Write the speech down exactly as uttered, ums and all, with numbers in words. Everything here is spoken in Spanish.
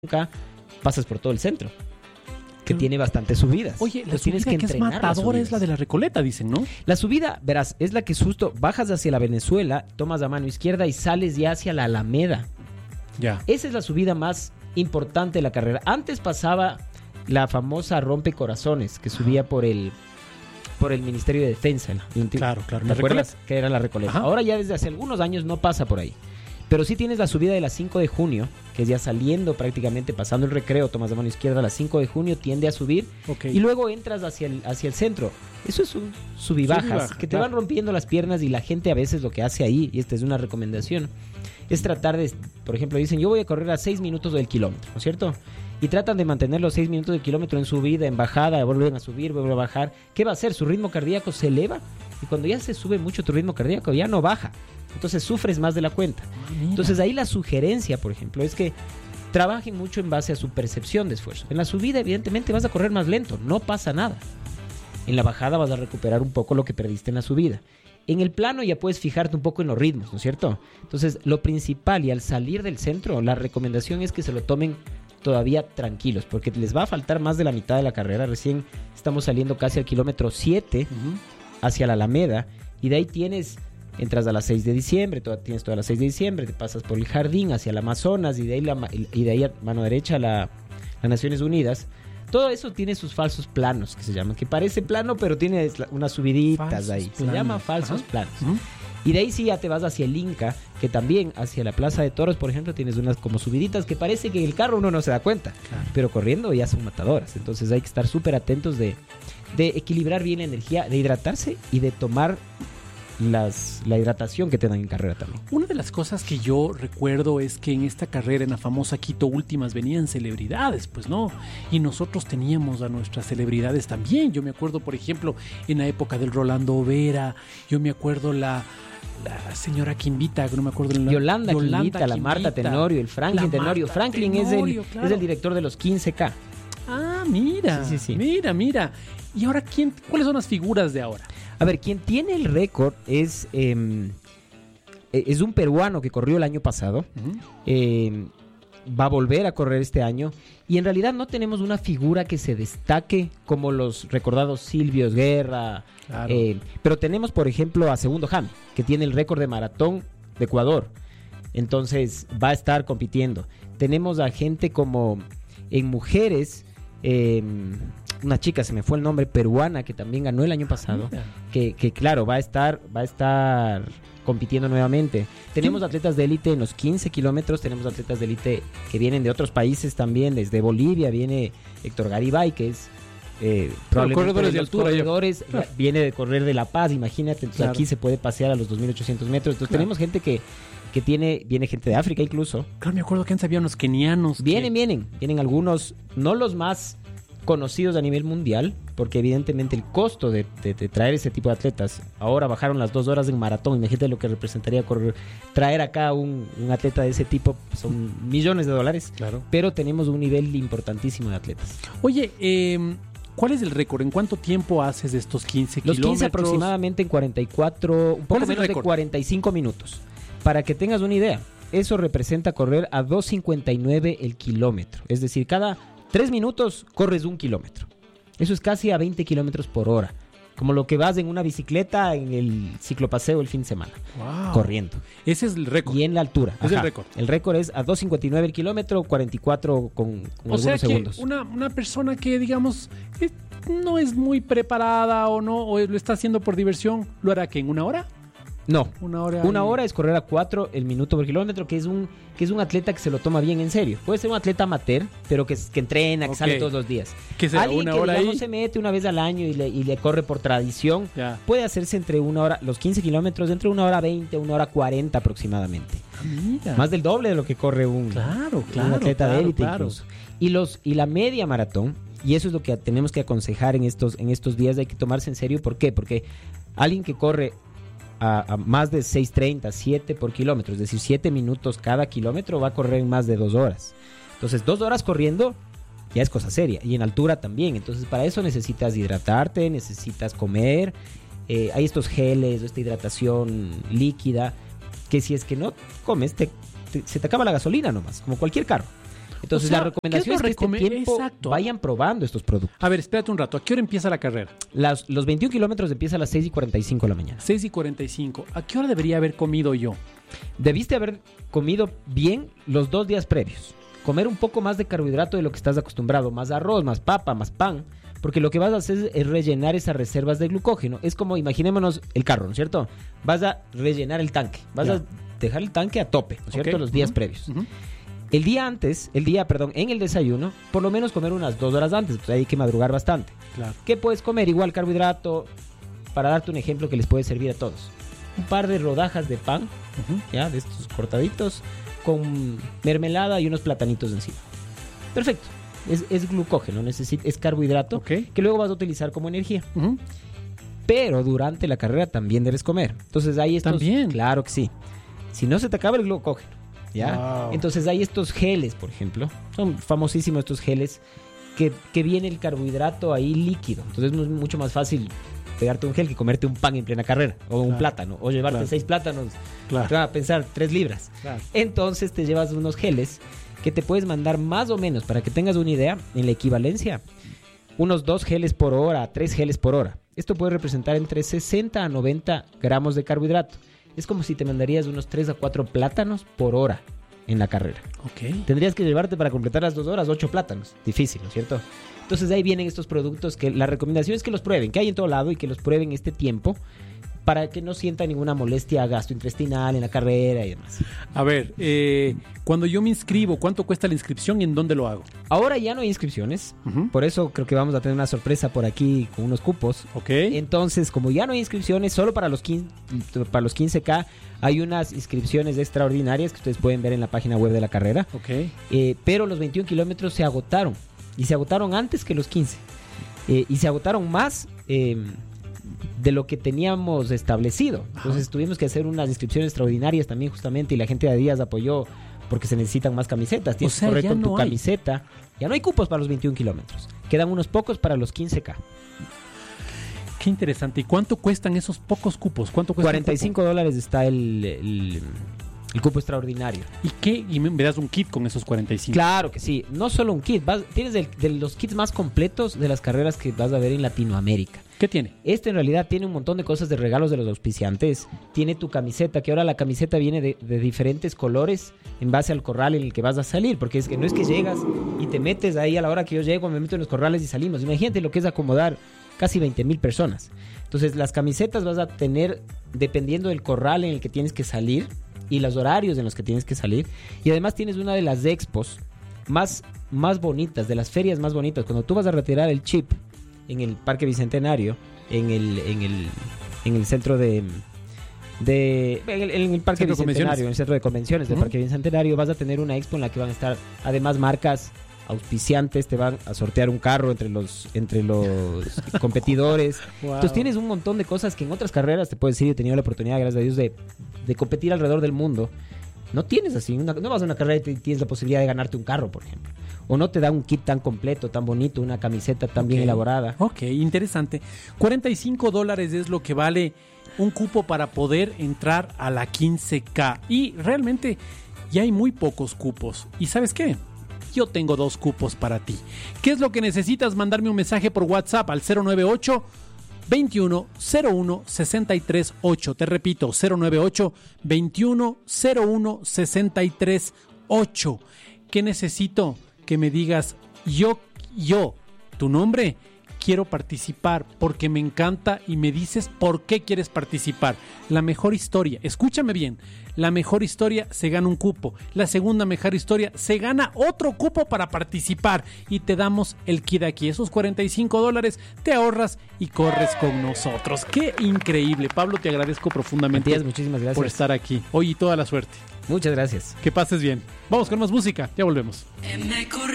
nunca pasas por todo el centro, que tiene bastantes subidas. Oye, la Entonces, subida tienes que, que es entrenar matadora las es la de la Recoleta, dicen, ¿no? La subida, verás, es la que justo bajas hacia la Venezuela, tomas la mano izquierda y sales ya hacia la Alameda. Ya. Esa es la subida más importante de la carrera. Antes pasaba la famosa rompecorazones que subía por el por el Ministerio de Defensa. ¿No? Claro, claro. ¿Te acuerdas? Que era la Recoleta. Ajá. Ahora ya desde hace algunos años no pasa por ahí. Pero sí tienes la subida de la cinco de junio, que es ya saliendo prácticamente, pasando el Recreo, tomas la mano izquierda, a la cinco de junio tiende a subir. Okay. Y luego entras hacia el, hacia el centro. Eso es un subibajas, Subibaja, que te claro. van rompiendo las piernas, y la gente a veces lo que hace ahí, y esta es una recomendación, es tratar de, por ejemplo, dicen, yo voy a correr a seis minutos del kilómetro, ¿no es cierto? Y tratan de mantener los seis minutos del kilómetro en subida, en bajada, vuelven a subir, vuelven a bajar. ¿Qué va a hacer? Su ritmo cardíaco se eleva, y cuando ya se sube mucho tu ritmo cardíaco, ya no baja. Entonces sufres más de la cuenta. Ah, Entonces ahí la sugerencia, por ejemplo, es que trabajen mucho en base a su percepción de esfuerzo. En la subida, evidentemente, vas a correr más lento, no pasa nada. En la bajada vas a recuperar un poco lo que perdiste en la subida. En el plano ya puedes fijarte un poco en los ritmos, ¿no es cierto? Entonces, lo principal, y al salir del centro, la recomendación es que se lo tomen todavía tranquilos, porque les va a faltar más de la mitad de la carrera. Recién estamos saliendo casi al kilómetro siete Uh-huh. hacia la Alameda, y de ahí tienes, entras a las seis de diciembre, toda, tienes todas las seis de diciembre, te pasas por el Jardín hacia el Amazonas, y de ahí, la, ma- y de ahí a mano derecha la, las Naciones Unidas. Todo eso tiene sus falsos planos, que se llaman, que parece plano, pero tiene unas subiditas Falsos ahí. Se planos. llama falsos Ajá. planos. Uh-huh. Y de ahí sí ya te vas hacia el Inca, que también hacia la Plaza de Toros, por ejemplo, tienes unas como subiditas que parece que en el carro uno no se da cuenta, Claro. pero corriendo ya son matadoras. Entonces hay que estar súper atentos de, de equilibrar bien la energía, de hidratarse y de tomar las, la hidratación que te dan en carrera también. Una de las cosas que yo recuerdo es que en esta carrera, en la famosa Quito Últimas, venían celebridades, pues no, y nosotros teníamos a nuestras celebridades también. Yo me acuerdo, por ejemplo, en la época del Rolando Vera, yo me acuerdo la, la señora Quimbita, que no me acuerdo el nombre. Yolanda, Yolanda Quimbita, la Marta Quimbita. Tenorio, el Franklin La Tenorio. Marta Franklin Tenorio, es, el, claro. es el director de los quince K. Ah, mira, Sí, sí, sí. mira, mira. Y ahora, ¿quién, ¿cuáles son las figuras de ahora? A ver, quien tiene el récord es, eh, es un peruano que corrió el año pasado. Uh-huh. Eh, va a volver a correr este año, y en realidad no tenemos una figura que se destaque como los recordados Silvios Guerra, Claro. eh, pero tenemos, por ejemplo, a Segundo Jame, que tiene el récord de maratón de Ecuador, entonces va a estar compitiendo. Tenemos a gente como en mujeres, eh, una chica, se me fue el nombre, peruana, que también ganó el año pasado, Mira. que, que claro, va a estar, va a estar compitiendo nuevamente. Tenemos atletas de élite en los quince kilómetros, tenemos atletas de élite que vienen de otros países también, desde Bolivia viene Héctor Garibay, que es eh, probablemente corredores de los altura, ya. corredores, Claro. viene de correr de La Paz, imagínate, entonces Claro. aquí se puede pasear a los dos mil ochocientos metros, entonces Claro. tenemos gente que, que tiene, viene gente de África incluso, Claro, me acuerdo que antes había unos kenianos. vienen, que... vienen, vienen algunos, no los más conocidos a nivel mundial, porque evidentemente el costo de, de- de traer ese tipo de atletas, ahora bajaron las dos horas en maratón, imagínate lo que representaría correr, traer acá un, un atleta de ese tipo, son millones de dólares, Claro. pero tenemos un nivel importantísimo de atletas. Oye, eh, ¿cuál es el récord? ¿En cuánto tiempo haces de estos quince Los kilómetros? quince aproximadamente en cuarenta y cuatro, un ¿Cuál poco es el menos de récord? cuarenta y cinco minutos. Para que tengas una idea, eso representa correr a dos cincuenta y nueve el kilómetro. Es decir, cada tres minutos corres un kilómetro. Eso es casi a veinte kilómetros por hora. Como lo que vas en una bicicleta en el ciclopaseo el fin de semana, Wow. corriendo. Ese es el récord. Y en la altura. Es el Ajá. récord. El récord es a dos cincuenta y nueve el kilómetro, cuarenta y cuatro con, con O sea algunos que segundos. una, una persona que, digamos, eh, no es muy preparada o no, o lo está haciendo por diversión, ¿lo hará que en una hora? No, Una hora. una y- hora es correr a cuatro el minuto por kilómetro, que es un que es un atleta que se lo toma bien en serio. Puede ser un atleta amateur, pero que, que entrena, que Ok. sale todos los días. ¿Qué será? Alguien Una que hora digamos ahí. se mete una vez al año y le, y le corre por tradición, Ya. puede hacerse entre una hora, los quince kilómetros, entre una hora veinte, una hora cuarenta aproximadamente. Ah, mira. Más del doble de lo que corre un, Claro, un claro. atleta claro, de élite claro. incluso. Y, los, y la media maratón, y eso es lo que tenemos que aconsejar en estos, en estos días, hay que tomarse en serio. ¿Por qué? Porque alguien que corre a, a más de seis treinta, siete por kilómetro, es decir, siete minutos cada kilómetro, va a correr en más de dos horas. Entonces, dos horas corriendo ya es cosa seria, y en altura también. Entonces, para eso necesitas hidratarte, necesitas comer. Eh, hay estos geles, esta hidratación líquida, que si es que no comes, te, te- se te acaba la gasolina nomás, como cualquier carro. Entonces, O sea, la recomendación es ¿qué que es lo este recome- tiempo Exacto. vayan probando estos productos. A ver, espérate un rato. ¿A qué hora empieza la carrera? Las- los veintiún kilómetros empiezan a las seis y cuarenta y cinco de la mañana. seis y cuarenta y cinco. ¿A qué hora debería haber comido yo? Debiste haber comido bien los dos días previos. Comer un poco más de carbohidrato de lo que estás acostumbrado. Más arroz, más papa, más pan. Porque lo que vas a hacer es rellenar esas reservas de glucógeno. Es como, imaginémonos el carro, ¿no es cierto? Vas a rellenar el tanque. Vas Ya. a dejar el tanque a tope, ¿no es cierto? Ok. Los días Ujú. previos. Ujú. El día antes, el día, perdón, en el desayuno, por lo menos comer unas dos horas antes. Pues hay que madrugar bastante. Claro. ¿Qué puedes comer? Igual carbohidrato. Para darte un ejemplo que les puede servir a todos. Un par de rodajas de pan, Ujú. ya, de estos cortaditos, con mermelada y unos platanitos encima. Perfecto. Es, es glucógeno, necesita, es carbohidrato Ok. que luego vas a utilizar como energía. Ujú. Pero durante la carrera también debes comer. Entonces hay estos... ¿También? Claro que sí. Si no se te acaba el glucógeno, ¿ya? Wow. Entonces hay estos geles, por ejemplo. Son famosísimos estos geles que, que viene el carbohidrato ahí líquido. Entonces es mucho más fácil pegarte un gel que comerte un pan en plena carrera. O un Claro. plátano. O llevarte Claro. seis plátanos. Claro. Te va a pensar tres libras. Claro. Entonces te llevas unos geles que te puedes mandar más o menos, para que tengas una idea, en la equivalencia, unos dos geles por hora, tres geles por hora. Esto puede representar entre sesenta a noventa gramos de carbohidrato. Es como si te mandarías unos tres a cuatro plátanos por hora en la carrera. Ok. Tendrías que llevarte para completar las dos horas ocho plátanos. Difícil, ¿no es cierto? Entonces ahí vienen estos productos que la recomendación es que los prueben, que hay en todo lado y que los prueben este tiempo para que no sientan ninguna molestia gastrointestinal en la carrera y demás. A ver, eh, cuando yo me inscribo, ¿cuánto cuesta la inscripción y en dónde lo hago? Ahora ya no hay inscripciones, Ujú. por eso creo que vamos a tener una sorpresa por aquí con unos cupos. Ok. Entonces, como ya no hay inscripciones, solo para los quince, para los quince K hay unas inscripciones extraordinarias que ustedes pueden ver en la página web de la carrera. Ok. Eh, pero los veintiún kilómetros se agotaron. Y se agotaron antes que los quince. Eh, y se agotaron más eh, de lo que teníamos establecido. Entonces tuvimos que hacer unas inscripciones extraordinarias también justamente. Y la gente de Adidas apoyó porque se necesitan más camisetas. Tienes O sea, que correr ya con tu no hay. camiseta. Ya no hay cupos para los veintiún kilómetros. Quedan unos pocos para los quince K. Qué interesante. ¿Y cuánto cuestan esos pocos cupos? ¿Cuánto cuesta un cuarenta y cinco dólares está el, el, el cupo extraordinario. cupo? ¿Y qué? Y me, me das un kit con esos cuarenta y cinco. Claro que sí, no solo un kit, vas- tienes el- de los kits más completos de las carreras que vas a ver en Latinoamérica. ¿Qué tiene? Este en realidad tiene un montón de cosas de regalos de los auspiciantes. Tiene tu camiseta, que ahora la camiseta viene de, de diferentes colores en base al corral en el que vas a salir. Porque es que no es que llegas y te metes ahí a la hora que yo llego, me meto en los corrales y salimos. Imagínate lo que es acomodar casi veinte mil personas. Entonces las camisetas vas a tener dependiendo del corral en el que tienes que salir y los horarios en los que tienes que salir. Y además tienes una de las expos más, más bonitas, de las ferias más bonitas. Cuando tú vas a retirar el chip en el Parque Bicentenario, en el, en el, en el centro de... de en, el, en el Parque Centro de Bicentenario, convenciones. en el centro de convenciones del Ujú. Parque Bicentenario, vas a tener una expo en la que van a estar además marcas auspiciantes, te van a sortear un carro entre los entre los competidores. Wow. Entonces tienes un montón de cosas que en otras carreras, te puedo decir, he tenido la oportunidad, gracias a Dios, de, de competir alrededor del mundo. No tienes así, una- no vas a una carrera y te- tienes la posibilidad de ganarte un carro, por ejemplo. O no te da un kit tan completo, tan bonito, una camiseta tan bien Ok. elaborada. Ok, interesante. cuarenta y cinco dólares es lo que vale un cupo para poder entrar a la quince K. Y realmente ya hay muy pocos cupos. ¿Y sabes qué? Yo tengo dos cupos para ti. ¿Qué es lo que necesitas? Mandarme un mensaje por WhatsApp al cero nueve ocho, veintiuno, cero uno, sesenta y tres ocho. Te repito, cero nueve ocho, veintiuno, cero uno, sesenta y tres ocho. ¿Qué necesito? Que me digas, yo, yo, tu nombre, quiero participar porque me encanta y me dices por qué quieres participar. La mejor historia, escúchame bien, la mejor historia se gana un cupo, la segunda mejor historia se gana otro cupo para participar y te damos el kit aquí. Esos cuarenta y cinco dólares te ahorras y corres con nosotros. ¡Qué increíble! Pablo, te agradezco profundamente Matías, muchísimas gracias. por estar aquí. Hoy y toda la suerte. Muchas gracias. Que pases bien. Vamos con más música, ya volvemos.